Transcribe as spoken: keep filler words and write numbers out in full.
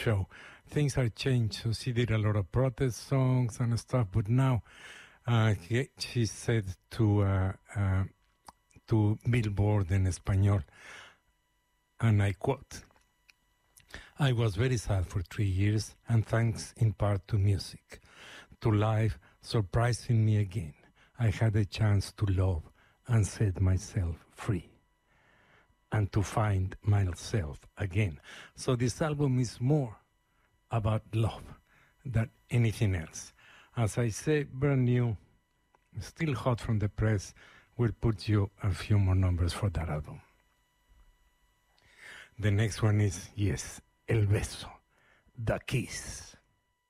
show. Things are changed. So she did a lot of protest songs and stuff, but now uh, he, she said to uh, uh, to Billboard in Espanol, and I quote, "I was very sad for three years, and thanks in part to music, to life surprising me again. I had a chance to love and set myself free, and to find myself again." So this album is more about love than anything else. As I say, brand new, still hot from the press. We'll put you a few more numbers for that album. The next one is, yes, El Beso, The Kiss.